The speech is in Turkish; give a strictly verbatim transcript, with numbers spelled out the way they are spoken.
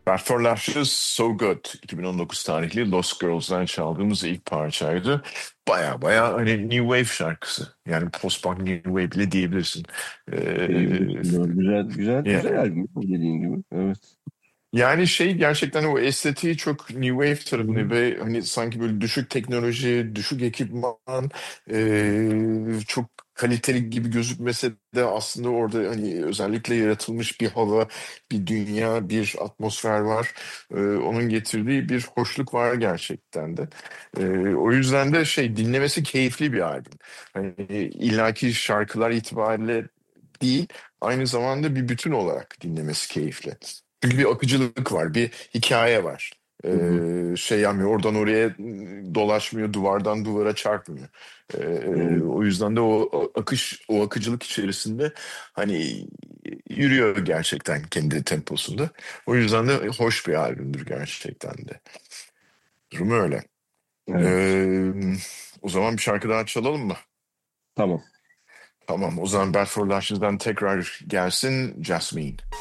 Bad for Lashes So Good iki bin on dokuz tarihli Lost Girls'dan çaldığımız ilk parçaydı. Baya baya hani New Wave şarkısı. Yani post-punk New Wave bile diyebilirsin. Ee, Diyebilirsin. Doğru. Güzel, güzel, ya- güzel albüm dediğin gibi. Evet. Yani şey gerçekten o estetiği çok New Wave Hı hı. tarafını ve hani sanki böyle düşük teknoloji, düşük ekipman, eee, çok kaliteli gibi gözükmese de aslında orada hani özellikle yaratılmış bir hava, bir dünya, bir atmosfer var. Eee, onun getirdiği bir hoşluk var gerçekten de. Eee, o yüzden de şey dinlemesi keyifli bir albüm. Hani illaki şarkılar itibariyle değil, aynı zamanda bir bütün olarak dinlemesi keyifli. Çünkü bir akıcılık var, bir hikaye var. Hı hı. Ee, şey yapmıyor, oradan oraya dolaşmıyor, duvardan duvara çarpmıyor. Ee, Evet. o yüzden de o, o akış, o akıcılık içerisinde hani yürüyor gerçekten kendi temposunda. O yüzden de hoş bir albümdür gerçekten de. Durum öyle. Evet. Ee, O zaman bir şarkı daha çalalım mı? Tamam. Tamam, o zaman Bad for Lashes'dan tekrar gelsin Jasmine.